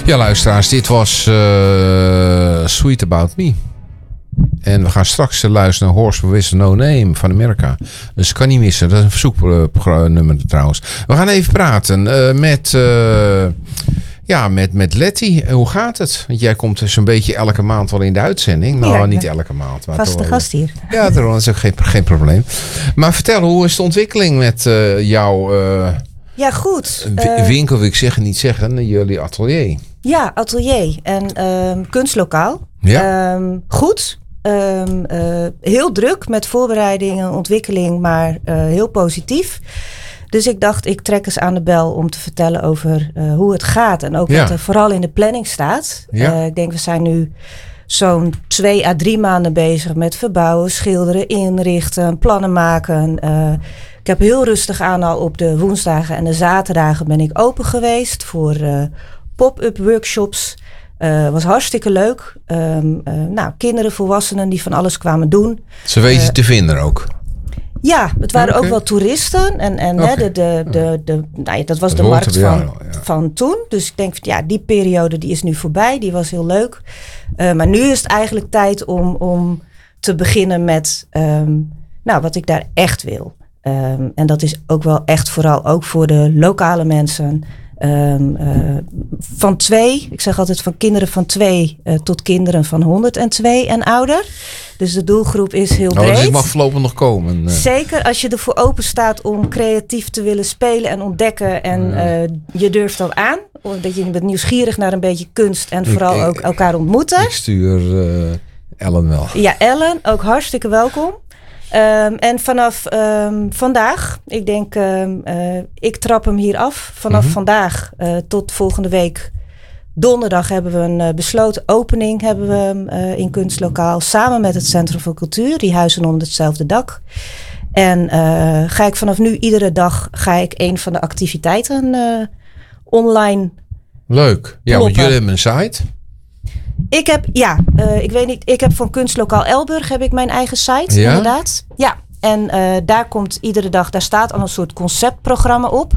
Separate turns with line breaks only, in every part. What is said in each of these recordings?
Ja, luisteraars, dit was Sweet About Me. En we gaan straks luisteren naar Horse with No Name van Amerika. Dus kan niet missen. Dat is een verzoeknummer trouwens. We gaan even praten met Letty. Hoe gaat het? Want jij komt dus een beetje elke maand wel in de uitzending. Nou, ja, niet elke maand. Maar
vaste gast hier.
Ja, dat is ook geen probleem. Maar vertel, hoe is de ontwikkeling met jouw...
Ja, goed.
Winkel wil ik niet zeggen. Jullie atelier.
Ja, atelier. En kunstlokaal.
Ja.
Goed. Heel druk met voorbereidingen en ontwikkeling, maar heel positief. Dus ik dacht, ik trek eens aan de bel om te vertellen over hoe het gaat. En ook wat er vooral in de planning staat. Ja. Ik denk, we zijn nu zo'n 2 à 3 maanden bezig met verbouwen, schilderen, inrichten, plannen maken. Ik heb heel rustig aan al op de woensdagen en de zaterdagen ben ik open geweest voor pop-up workshops. Was hartstikke leuk. Kinderen, volwassenen die van alles kwamen doen.
Ze weten je te vinden ook.
Ja, het waren ook wel toeristen. En dat was de markt van toen. Dus ik denk, die periode die is nu voorbij. Die was heel leuk. Maar nu is het eigenlijk tijd om te beginnen met wat ik daar echt wil. En dat is ook wel echt vooral ook voor de lokale mensen. Van 2, ik zeg altijd van kinderen van 2 tot kinderen van 102 en ouder. Dus de doelgroep is heel breed.
Dus ik mag voorlopig nog komen.
Zeker als je ervoor open staat om creatief te willen spelen en ontdekken. En je durft dat aan. Dat je bent nieuwsgierig naar een beetje kunst en vooral ook elkaar ontmoeten.
Ik stuur Ellen wel.
Ja, Ellen, ook hartstikke welkom. En vanaf vandaag, ik denk, ik trap hem hier af. Vanaf vandaag tot volgende week donderdag hebben we een besloten opening in kunstlokaal. Samen met het Centrum voor Cultuur, die huizen onder hetzelfde dak. En ga ik vanaf nu iedere dag een van de activiteiten online.
Leuk. Ja, want jullie hebben een site.
Ik heb, ik heb van Kunstlokaal Elburg heb ik mijn eigen site, inderdaad. Ja, en daar komt iedere dag, daar staat al een soort conceptprogramma op.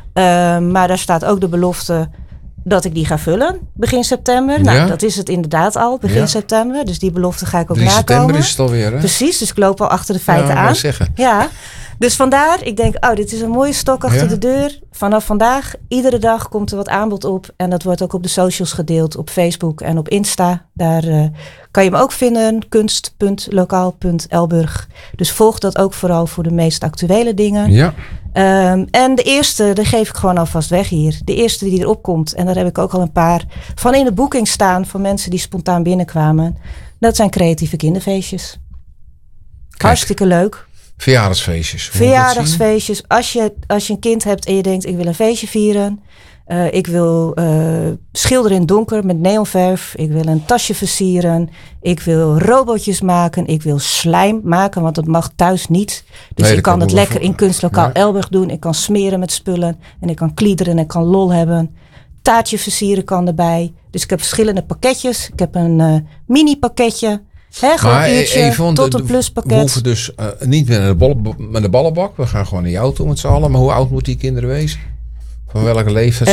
Maar daar staat ook de belofte dat ik die ga vullen begin september. Nou, dat is het inderdaad al, begin september. Dus die belofte ga ik ook nakomen.
September is het alweer, hè?
Precies, dus ik loop al achter de feiten aan.
Zeggen.
Ja, dus vandaar, ik denk, dit is een mooie stok achter de deur. Vanaf vandaag, iedere dag komt er wat aanbod op. En dat wordt ook op de socials gedeeld, op Facebook en op Insta. Daar kan je me ook vinden, kunst.lokaal.elburg. Dus volg dat ook vooral voor de meest actuele dingen.
Ja.
En de eerste, die geef ik gewoon alvast weg hier. De eerste die erop komt. En daar heb ik ook al een paar van in de boeking staan. Van mensen die spontaan binnenkwamen. Dat zijn creatieve kinderfeestjes. Kijk. Hartstikke leuk.
Verjaardagsfeestjes.
Verjaardagsfeestjes. Als je een kind hebt en je denkt, ik wil een feestje vieren. Ik wil schilderen in het donker met neonverf. Ik wil een tasje versieren. Ik wil robotjes maken. Ik wil slijm maken, want dat mag thuis niet. Dus ik kan het lekker in Kunstlokaal Elburg doen. Ik kan smeren met spullen. En ik kan kliederen en ik kan lol hebben. Taartje versieren kan erbij. Dus ik heb verschillende pakketjes. Ik heb een mini pakketje. Gewoon een uurtje tot een pluspakket.
We hoeven dus niet meer met de ballenbak. We gaan gewoon in jou toe met z'n allen. Maar hoe oud moet die kinderen wezen? Van welke leeftijd?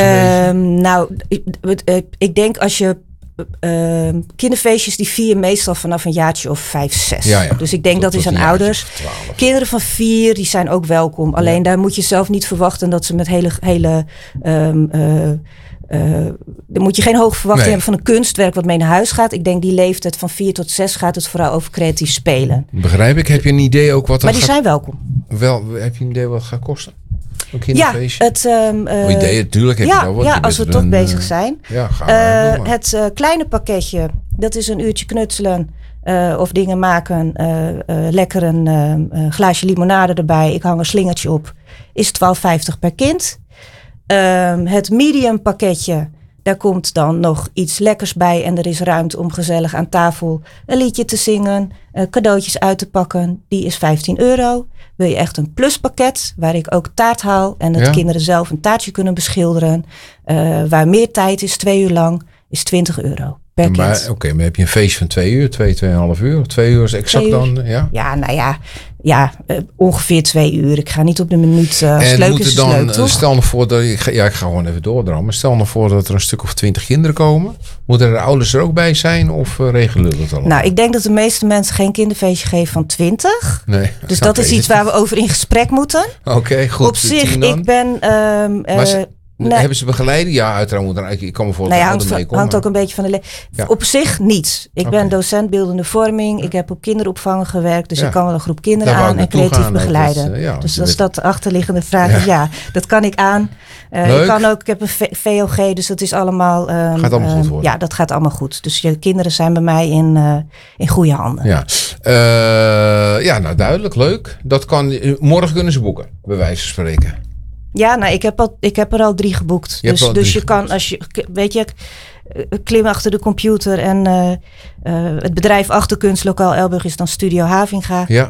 Ik denk als je kinderfeestjes die vieren meestal vanaf een jaartje of 5, 6.
Ja.
Dus ik denk dat is aan ouders.
12.
Kinderen van 4 die zijn ook welkom. Alleen daar moet je zelf niet verwachten dat ze met dan moet je geen hoge verwachting hebben van een kunstwerk wat mee naar huis gaat. Ik denk die leeftijd van 4 tot 6 gaat het vooral over creatief spelen.
Begrijp ik. Heb je een idee ook wat dat
Maar die zijn welkom.
Heb je een idee wat het gaat kosten? Een
kinderfeestje?
Idee, natuurlijk heb je dat wel.
Ja, als we toch bezig zijn.
Ja, gaan we
het kleine pakketje, dat is een uurtje knutselen of dingen maken. Lekker een glaasje limonade erbij. Ik hang een slingertje op. Is €12,50 per kind. Het medium pakketje, daar komt dan nog iets lekkers bij. En er is ruimte om gezellig aan tafel een liedje te zingen. Cadeautjes uit te pakken. Die is €15. Wil je echt een pluspakket, waar ik ook taart haal. En dat kinderen zelf een taartje kunnen beschilderen. Waar meer tijd is, 2 uur lang, is €20 per kind.
Maar heb je een feestje van 2 uur, 2,5 uur? 2 uur is exact dan, ja?
Ja, nou ja. Ja, ongeveer 2 uur. Ik ga niet op de minuut sleutels is leuk, toch?
Stel nog voor dat ik ga gewoon even doordrammen. Stel nog voor dat er een stuk of 20 kinderen komen. Moeten de ouders er ook bij zijn of regelen we dat allemaal?
Nou, ik denk dat de meeste mensen geen kinderfeestje geven van 20.
Nee.
Dus dat is iets waar we over in gesprek moeten.
Oké, goed.
Op zich, ik ben...
hebben ze begeleiding? Ja, uiteraard. Ik kan me voorstellen dat het
hangt ook een beetje van de Op zich niets. Ik ben docent beeldende vorming. Ik heb op kinderopvangen gewerkt. Dus ik kan wel een groep kinderen aan en creatief begeleiden. Dus dat is dat achterliggende vraag. Ja, dat kan ik aan. Ik heb een VOG, dus dat is allemaal...
gaat allemaal goed worden.
Ja, dat gaat allemaal goed. Dus je kinderen zijn bij mij in goede handen.
Ja, nou duidelijk. Leuk. Dat kan, morgen kunnen ze boeken, bij wijze van spreken.
Ja, nou, ik heb er al 3 geboekt. Dus je kan, als je, weet je, klim achter de computer en het bedrijf achter Kunstlokaal Elburg is dan Studio Havinga. Ja.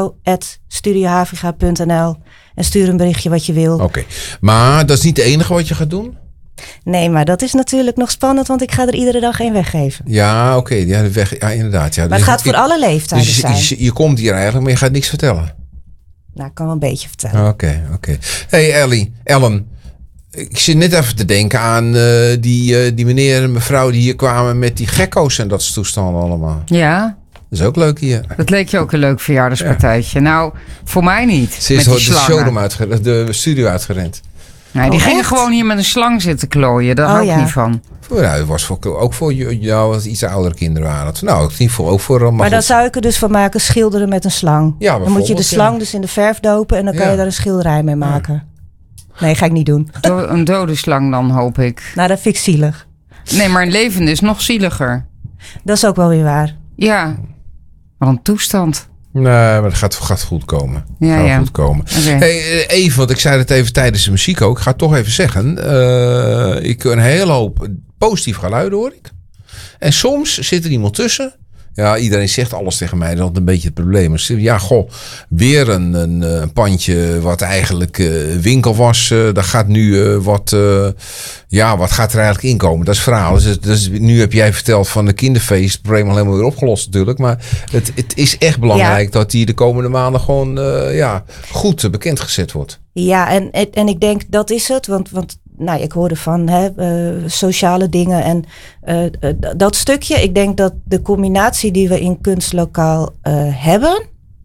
info@studiohavinga.nl en stuur een berichtje wat je wil.
Oké, maar dat is niet het enige wat je gaat doen?
Nee, maar dat is natuurlijk nog spannend, want ik ga er iedere dag 1 weggeven.
Ja, oké. Ja, inderdaad. Ja.
Maar het gaat voor alle leeftijden zijn.
Je komt hier eigenlijk, maar je gaat niks vertellen.
Nou, ik kan wel een beetje vertellen.
Oké. Hey Ellen, ik zit net even te denken aan die meneer en mevrouw die hier kwamen met die gekko's en dat soort toestanden allemaal.
Ja.
Dat is ook leuk hier.
Dat leek je ook een leuk verjaardagspartijtje. Ja. Nou, voor mij niet.
Ze is de showroom de studio uitgerend.
Nee, die gingen gewoon hier met een slang zitten klooien. Daar hou ik niet van.
Nou, het was ook voor jou iets oudere kinderen waren het. Nou, niet voor ook voor.
Maar dan zou ik er dus van maken schilderen met een slang. Ja, dan moet je de slang dus in de verf dopen en dan kan je daar een schilderij mee maken. Ja. Nee, ga ik niet doen.
Een dode slang dan, hoop ik.
Nou, dat vind ik zielig.
Nee, maar een levende is nog zieliger.
Dat is ook wel weer waar.
Ja, wat een toestand.
Nee, maar het gaat goed komen. Goed komen.
Okay.
Hey, even, want ik zei het even tijdens de muziek ook. Ik ga het toch even zeggen. Ik een hele hoop positief geluiden hoor ik. En soms zit er iemand tussen. Ja, iedereen zegt alles tegen mij. Dat is altijd een beetje het probleem. Dus, ja, weer een pandje wat eigenlijk winkel was. Daar gaat nu wat gaat er eigenlijk inkomen? Dat is het verhaal. Dus nu heb jij verteld van de kinderfeest. Het probleem al helemaal weer opgelost natuurlijk. Maar het is echt belangrijk dat die de komende maanden gewoon goed bekendgezet wordt.
Ja, en ik denk dat is het. Want nou, ik hoorde van sociale dingen en dat stukje. Ik denk dat de combinatie die we in Kunstlokaal hebben,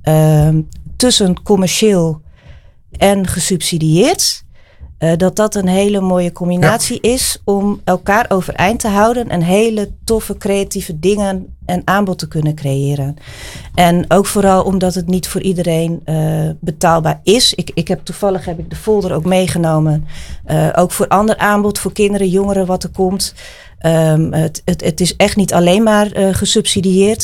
tussen commercieel en gesubsidieerd, dat een hele mooie combinatie is om elkaar overeind te houden en hele toffe creatieve dingen en aanbod te kunnen creëren. En ook vooral omdat het niet voor iedereen betaalbaar is. Toevallig heb ik de folder ook meegenomen. Ook voor ander aanbod, voor kinderen, jongeren wat er komt. Het is echt niet alleen maar gesubsidieerd.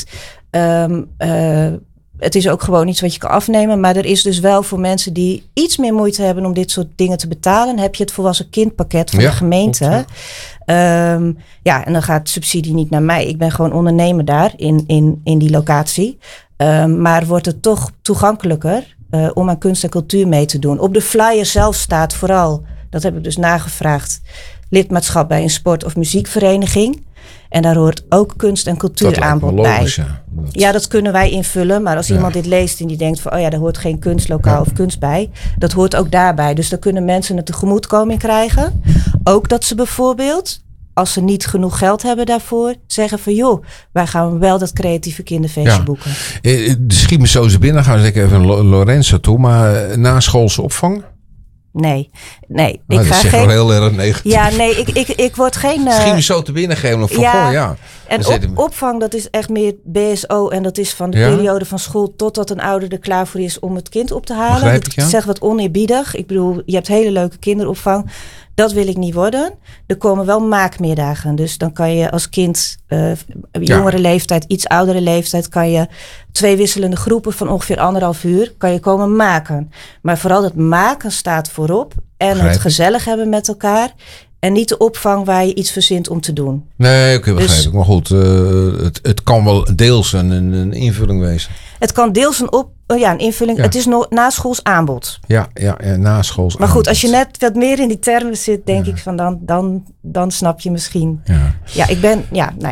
Het is ook gewoon iets wat je kan afnemen. Maar er is dus wel voor mensen die iets meer moeite hebben om dit soort dingen te betalen, heb je het volwassen kindpakket van de gemeente. Goed, en dan gaat subsidie niet naar mij. Ik ben gewoon ondernemer daar in die locatie. Maar wordt het toch toegankelijker om aan kunst en cultuur mee te doen. Op de flyer zelf staat vooral, dat heb ik dus nagevraagd, lidmaatschap bij een sport- of muziekvereniging. En daar hoort ook kunst- en cultuuraanbod bij. Ja, dat kunnen wij invullen. Maar als iemand dit leest en die denkt van, daar hoort geen kunstlokaal of kunst bij. Dat hoort ook daarbij. Dus daar kunnen mensen een tegemoetkoming krijgen. Ook dat ze bijvoorbeeld, als ze niet genoeg geld hebben daarvoor, zeggen van wij gaan wel dat creatieve kinderfeestje boeken.
Schiet me zo eens binnen. Gaan we zeker even Lorenzo toe. Maar naschoolse opvang?
Nee.
Ik ga geen. Wel heel erg negatief.
Ja, nee, ik word geen.
Misschien me zo te binnen geven of
En opvang, dat is echt meer BSO en dat is van de periode van school totdat een ouder er klaar voor is om het kind op te halen. Ik zeg wat oneerbiedig. Ik bedoel, je hebt hele leuke kinderopvang. Dat wil ik niet worden. Er komen wel maakmiddagen. Dus dan kan je als kind, jongere leeftijd, iets oudere leeftijd, kan je 2 wisselende groepen van ongeveer 1,5 uur kan je komen maken. Maar vooral het maken staat voorop. En het gezellig hebben met elkaar. En niet de opvang waar je iets verzint om te doen.
Nee, oké, begrijp ik. Maar goed, het kan wel deels een invulling wezen.
Het kan deels een invulling. Ja. Het is naschools aanbod.
Ja, naschools aanbod.
Maar goed, als je net wat meer in die termen zit, denk ik van dan snap je misschien. Ja, ik ben, nou ja.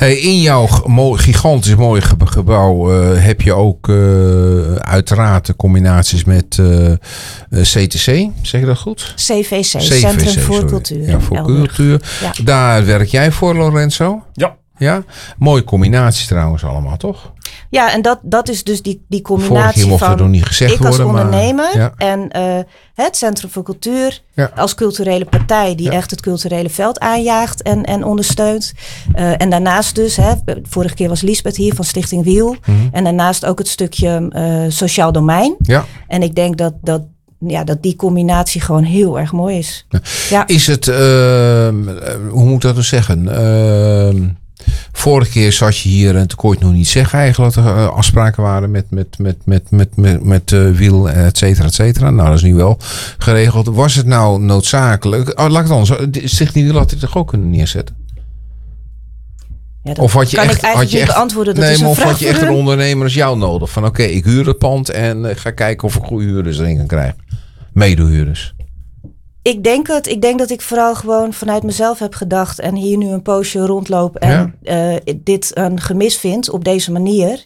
Hey, in jouw gigantisch mooie gebouw heb je ook uiteraard de combinaties met CTC, zeg je dat goed?
CVC, Centrum voor Cultuur.
Ja, voor cultuur. Ja. Daar werk jij voor, Lorenzo? Ja, mooie combinaties trouwens allemaal, toch?
Ja, en dat is dus die combinatie
Vorig jaar mocht
van
nog niet gezegd
ik als
worden,
ondernemer
maar,
en het Centrum voor Cultuur als culturele partij die echt het culturele veld aanjaagt en ondersteunt. En daarnaast dus, vorige keer was Liesbeth hier van Stichting Wiel. Mm-hmm. En daarnaast ook het stukje sociaal domein. Ja. En ik denk dat die combinatie gewoon heel erg mooi is.
Ja. Is het, hoe moet ik dat dus zeggen? Vorige keer zat je hier en toen kon je het nog niet zeggen eigenlijk dat er afspraken waren met Wiel, et cetera, et cetera. Nou, dat is nu wel geregeld. Was het nou noodzakelijk? Laat ik het anders. Stichting Wiel had dit toch ook kunnen neerzetten?
Ja, of had je kan echt, ik eigenlijk niet beantwoorden. Dat is een
of
vraag
had je echt een ondernemer als jou nodig? Van oké, ik huur het pand en ga kijken of ik goede huurders erin kan krijgen. Medehuurders.
Ik denk dat ik vooral gewoon vanuit mezelf heb gedacht en hier nu een poosje rondloop en dit een gemis vind op deze manier.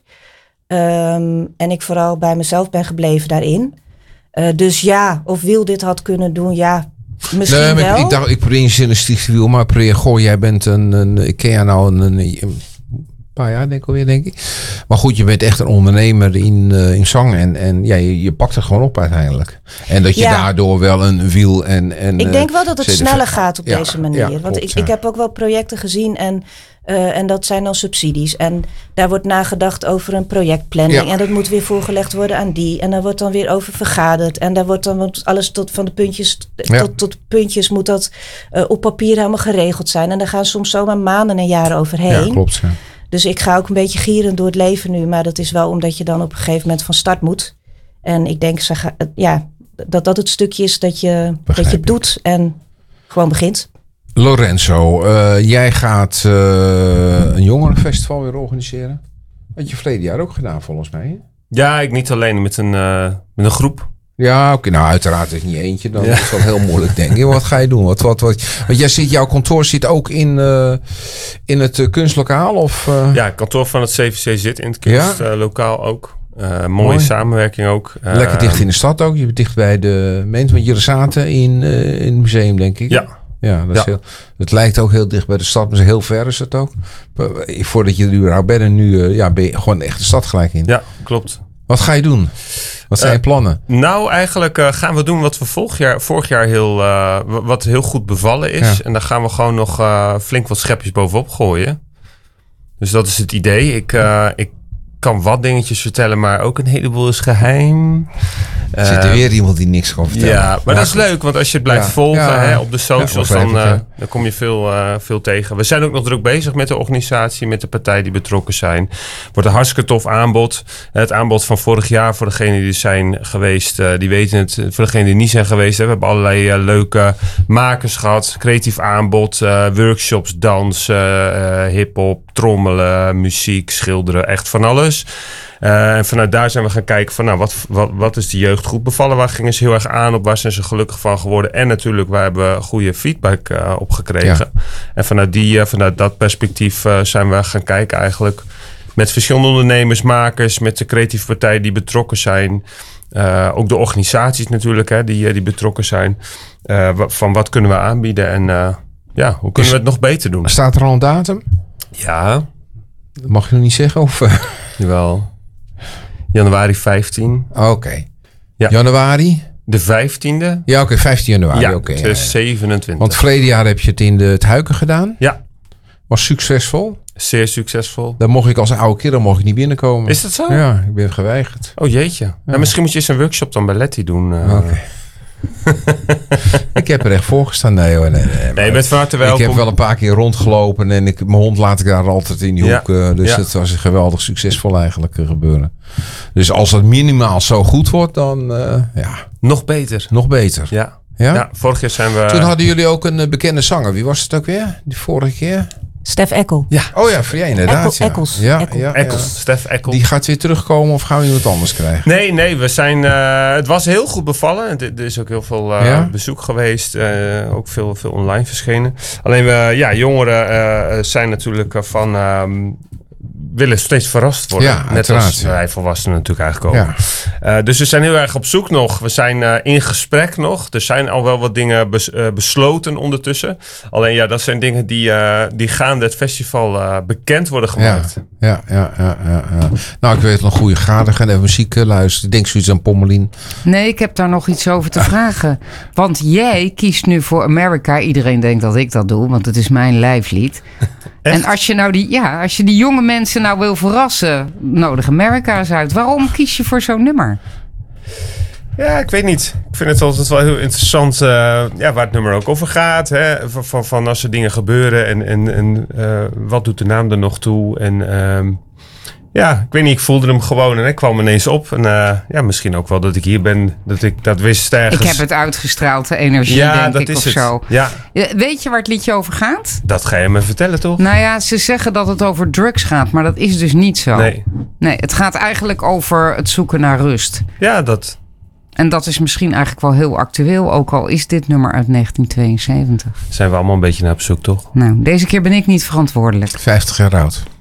En ik vooral bij mezelf ben gebleven daarin. Dus ja, of Wiel dit had kunnen doen, ja, misschien wel.
Ik dacht, ik probeer je in een Stichting Wiel, maar jij bent ik ken jou nou een paar jaar denk ik. Maar goed, je bent echt een ondernemer in zang en je pakt het gewoon op uiteindelijk. En dat je daardoor wel een Wiel en
ik denk wel dat het sneller gaat op deze manier. Ja, want ik heb ook wel projecten gezien en dat zijn dan subsidies. En daar wordt nagedacht over een projectplanning. Ja. En dat moet weer voorgelegd worden aan die. En daar wordt dan weer over vergaderd. En daar wordt dan alles tot van de puntjes tot puntjes moet dat op papier helemaal geregeld zijn. En daar gaan soms zomaar maanden en jaren overheen.
Ja, klopt. Ja.
Dus ik ga ook een beetje gierend door het leven nu. Maar dat is wel omdat je dan op een gegeven moment van start moet. En ik denk dat het stukje is dat je doet en gewoon begint.
Lorenzo, jij gaat een jongerenfestival weer organiseren. Had je verleden jaar ook gedaan volgens mij. Hè?
Ja, ik niet alleen met een groep.
Ja, oké. Nou, uiteraard is het niet eentje. Dan is het wel heel moeilijk, denk ik. Wat ga je doen? Want jouw kantoor zit ook in het kunstlokaal? Of?
Ja, het kantoor van het CVC zit in het kunstlokaal ook. Mooie samenwerking ook.
Lekker dicht in de stad ook. Je bent dicht bij de mensen. Want jullie zaten in het museum, denk ik. Ja, dat is het lijkt ook heel dicht bij de stad, maar heel ver is het ook. Voordat je er überhaupt bent en nu ben je gewoon echt de stad gelijk in.
Ja, klopt.
Wat ga je doen? Wat zijn je plannen?
Nou, eigenlijk gaan we doen wat we vorig jaar wat heel goed bevallen is. Ja. En daar gaan we gewoon nog flink wat schepjes bovenop gooien. Dus dat is het idee. Ik kan wat dingetjes vertellen, maar ook een heleboel is geheim.
Zit er weer iemand die niks kan vertellen?
Ja, maar dat is leuk, want als je het blijft volgen op de socials, dan kom je veel tegen. We zijn ook nog druk bezig met de organisatie, met de partijen die betrokken zijn. Wordt een hartstikke tof aanbod. Het aanbod van vorig jaar, voor degenen die zijn geweest, die weten het. Voor degenen die niet zijn geweest, we hebben allerlei leuke makers gehad. Creatief aanbod, workshops, dans, hiphop, trommelen, muziek, schilderen, echt van alles. En vanuit daar zijn we gaan kijken van wat is de jeugd goed bevallen? Waar gingen ze heel erg aan op? Waar zijn ze gelukkig van geworden? En natuurlijk, waar hebben we goede feedback op gekregen? Ja. En vanuit dat perspectief zijn we gaan kijken eigenlijk met verschillende ondernemers, makers, met de creatieve partijen die betrokken zijn. Ook de organisaties natuurlijk die betrokken zijn. Van wat kunnen we aanbieden en hoe kunnen we het nog beter doen?
Staat er al een datum?
Ja.
Dat mag je nog niet zeggen? Of?
Jawel. Januari 15.
Oké. Ja. Januari?
De 15e.
Ja, oké. 15 januari.
Ja,
oké.
Dus 27.
Want verleden jaar heb je het in het Huiken gedaan.
Ja.
Was succesvol.
Zeer succesvol.
Dan mocht ik als oude kerel niet binnenkomen.
Is dat zo?
Ja, ik ben geweigerd.
Oh jeetje. Ja. Nou, misschien moet je eens een workshop dan bij Letty doen.
Oké. Ik heb er echt voor gestaan. Nee,
je bent van harte welkom.
Ik heb wel een paar keer rondgelopen en mijn hond laat ik daar altijd in die hoek. Dus het was geweldig succesvol eigenlijk gebeuren. Dus als het minimaal zo goed wordt, dan
nog beter.
Nog beter.
Ja. Ja, vorig jaar zijn we...
Toen hadden jullie ook een bekende zanger. Wie was het ook weer? Die vorige keer?
Stef Eckel.
Ja. Oh ja, voor jij inderdaad.
Eccles.
Eccles.
Stef Eckel.
Die gaat weer terugkomen of gaan we iemand anders krijgen?
Nee, we zijn... het was heel goed bevallen. Er is ook heel veel bezoek geweest. Ook veel online verschenen. Alleen jongeren zijn natuurlijk willen steeds verrast worden.
Ja,
net als wij volwassenen natuurlijk eigenlijk ook. Ja. Dus we zijn heel erg op zoek nog. We zijn in gesprek nog. Er zijn al wel wat dingen besloten ondertussen. Alleen dat zijn dingen die gaande het festival bekend worden gemaakt.
Ja. Nou, ik weet nog goede gade. Gaan even muziek luisteren. Ik denk zoiets aan Pommelien.
Nee, ik heb daar nog iets over te vragen. Want jij kiest nu voor America. Iedereen denkt dat ik dat doe, want het is mijn lijflied. Echt? En als je die jonge mensen nou wil verrassen, nodig America's uit. Waarom kies je voor zo'n nummer?
Ja, ik weet niet. Ik vind het altijd wel heel interessant waar het nummer ook over gaat. Hè? Van als er dingen gebeuren en wat doet de naam er nog toe. En ik weet niet, ik voelde hem gewoon en ik kwam ineens op. En misschien ook wel dat ik hier ben, dat ik dat wist ergens.
Ik heb het uitgestraald, de energie, denk ik, of zo.
Ja.
Weet je waar het liedje over gaat?
Dat ga je me vertellen, toch?
Nou ja, ze zeggen dat het over drugs gaat, maar dat is dus niet zo. Nee, het gaat eigenlijk over het zoeken naar rust.
Ja, dat...
En dat is misschien eigenlijk wel heel actueel, ook al is dit nummer uit 1972.
Zijn we allemaal een beetje naar op zoek, toch?
Nou, deze keer ben ik niet verantwoordelijk.
50 jaar oud.